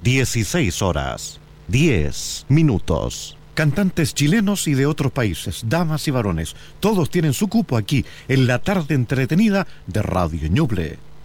16 horas, 10 minutos. Cantantes chilenos y de otros países, damas y varones, todos tienen su cupo aquí, en la tarde entretenida de Radio Ñuble.